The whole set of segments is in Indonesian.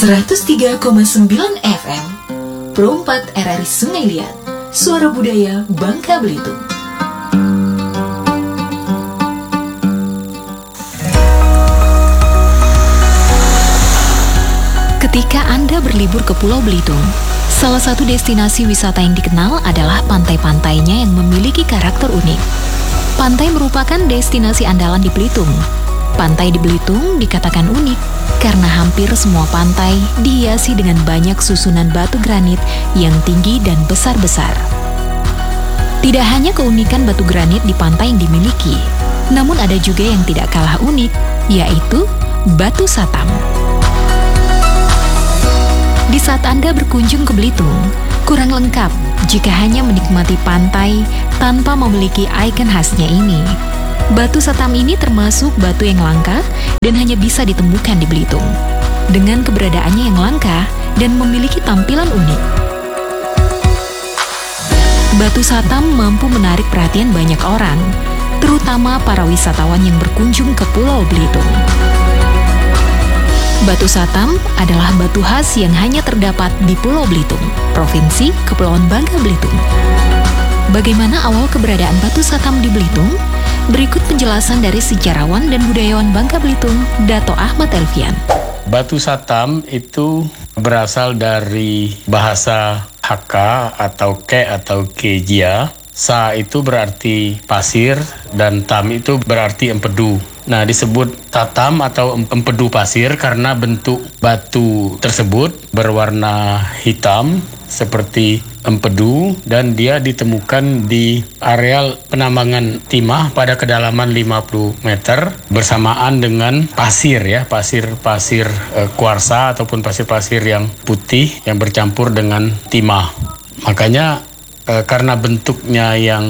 103,9 FM Pro 4 RRI Sungai Liat, Suara Budaya Bangka Belitung. Ketika Anda berlibur ke Pulau Belitung, salah satu destinasi wisata yang dikenal adalah pantai-pantainya yang memiliki karakter unik. Pantai merupakan destinasi andalan di Belitung. Pantai di Belitung dikatakan unik karena hampir semua pantai dihiasi dengan banyak susunan batu granit yang tinggi dan besar-besar. Tidak hanya keunikan batu granit di pantai yang dimiliki, namun ada juga yang tidak kalah unik, yaitu Batu Satam. Di saat Anda berkunjung ke Belitung, kurang lengkap jika hanya menikmati pantai tanpa memiliki ikon khasnya ini. Batu Satam ini termasuk batu yang langka dan hanya bisa ditemukan di Belitung. Dengan keberadaannya yang langka dan memiliki tampilan unik, Batu Satam mampu menarik perhatian banyak orang, terutama para wisatawan yang berkunjung ke Pulau Belitung. Batu Satam adalah batu khas yang hanya terdapat di Pulau Belitung, Provinsi Kepulauan Bangka Belitung. Bagaimana awal keberadaan Batu Satam di Belitung? Berikut penjelasan dari sejarawan dan budayawan Bangka Belitung, Dato Ahmad Elvian. Batu Satam itu berasal dari bahasa Hakka atau Ke atau Kejia. Sa itu berarti pasir dan tam itu berarti empedu. Nah, disebut Satam atau empedu pasir karena bentuk batu tersebut berwarna hitam seperti empedu dan dia ditemukan di areal penambangan timah pada kedalaman 50 meter bersamaan dengan pasir pasir kuarsa ataupun pasir-pasir yang putih yang bercampur dengan timah. Makanya karena bentuknya yang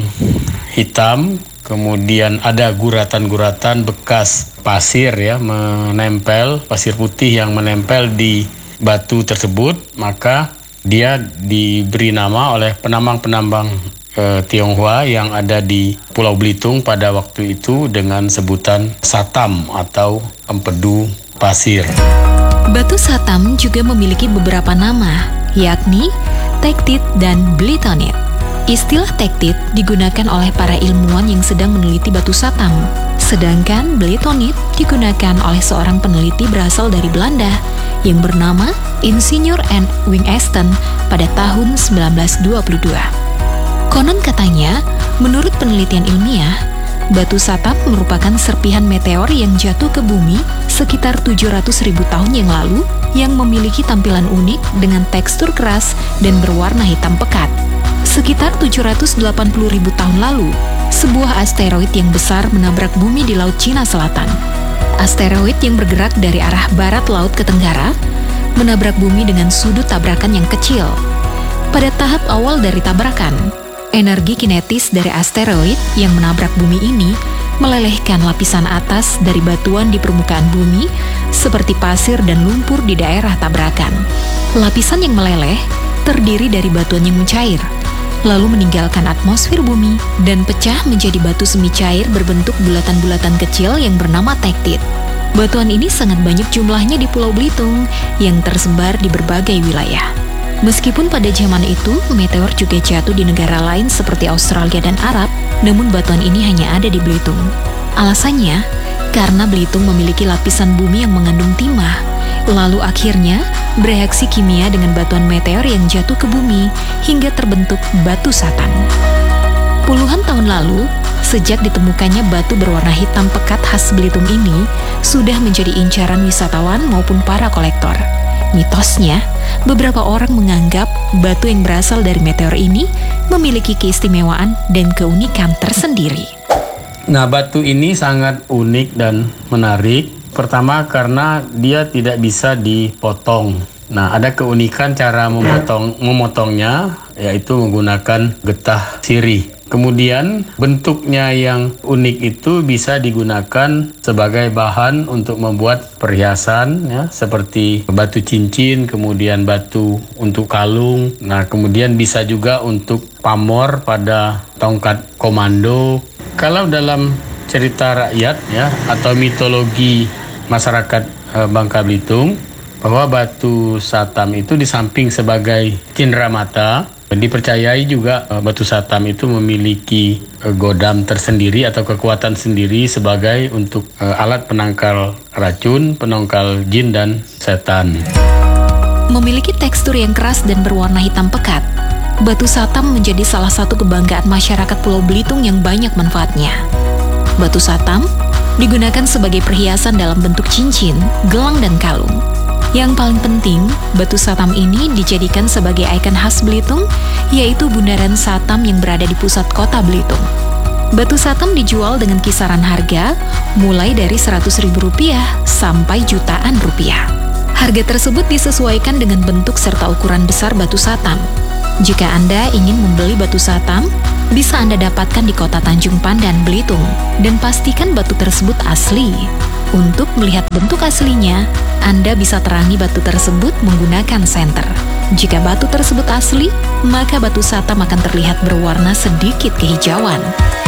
hitam, kemudian ada guratan-guratan bekas pasir menempel, pasir putih yang menempel di batu tersebut, maka dia diberi nama oleh penambang-penambang Tionghoa yang ada di Pulau Belitung pada waktu itu dengan sebutan Satam atau empedu pasir. Batu Satam juga memiliki beberapa nama, yakni tektit dan Belitonit. Istilah tektit digunakan oleh para ilmuwan yang sedang meneliti batu Satam, sedangkan Belitonit digunakan oleh seorang peneliti berasal dari Belanda yang bernama Insinyur N. Wingsten pada tahun 1922. Konon katanya, menurut penelitian ilmiah, Batu Satam merupakan serpihan meteor yang jatuh ke bumi sekitar 700.000 tahun yang lalu yang memiliki tampilan unik dengan tekstur keras dan berwarna hitam pekat. Sekitar 780.000 tahun lalu, sebuah asteroid yang besar menabrak bumi di Laut Cina Selatan. Asteroid yang bergerak dari arah barat laut ke tenggara menabrak bumi dengan sudut tabrakan yang kecil. Pada tahap awal dari tabrakan, energi kinetis dari asteroid yang menabrak bumi ini melelehkan lapisan atas dari batuan di permukaan bumi seperti pasir dan lumpur di daerah tabrakan. Lapisan yang meleleh terdiri dari batuan yang mencair, lalu meninggalkan atmosfer bumi dan pecah menjadi batu semi cair berbentuk bulatan-bulatan kecil yang bernama tektit. Batuan ini sangat banyak jumlahnya di Pulau Belitung yang tersebar di berbagai wilayah. Meskipun pada zaman itu meteor juga jatuh di negara lain seperti Australia dan Arab, namun batuan ini hanya ada di Belitung. Alasannya, karena Belitung memiliki lapisan bumi yang mengandung timah, lalu akhirnya bereaksi kimia dengan batuan meteor yang jatuh ke bumi hingga terbentuk Batu Satam. Puluhan tahun lalu, sejak ditemukannya batu berwarna hitam pekat khas Belitung ini, sudah menjadi incaran wisatawan maupun para kolektor. Mitosnya, beberapa orang menganggap batu yang berasal dari meteor ini memiliki keistimewaan dan keunikan tersendiri. Nah, batu ini sangat unik dan menarik. Pertama karena dia tidak bisa dipotong. Nah, ada keunikan cara memotongnya, yaitu menggunakan getah sirih. Kemudian bentuknya yang unik itu bisa digunakan sebagai bahan untuk membuat perhiasan seperti batu cincin, kemudian batu untuk kalung. Nah, kemudian bisa juga untuk pamor pada tongkat komando. Kalau dalam cerita rakyat atau mitologi masyarakat Bangka Belitung, bahwa batu satam itu di samping sebagai cindera mata, dipercayai juga batu satam itu memiliki godam tersendiri atau kekuatan sendiri sebagai untuk alat penangkal racun, penangkal jin dan setan. Memiliki tekstur yang keras dan berwarna hitam pekat, batu satam menjadi salah satu kebanggaan masyarakat Pulau Belitung yang banyak manfaatnya. Batu satam digunakan sebagai perhiasan dalam bentuk cincin, gelang, dan kalung. Yang paling penting, batu satam ini dijadikan sebagai ikon khas Belitung, yaitu bundaran Satam yang berada di pusat kota Belitung. Batu satam dijual dengan kisaran harga mulai dari Rp100.000 sampai jutaan rupiah. Harga tersebut disesuaikan dengan bentuk serta ukuran besar batu satam. Jika Anda ingin membeli batu satam, bisa Anda dapatkan di kota Tanjung Pandan, Belitung, dan pastikan batu tersebut asli. Untuk melihat bentuk aslinya, Anda bisa terangi batu tersebut menggunakan senter. Jika batu tersebut asli, maka batu satam akan terlihat berwarna sedikit kehijauan.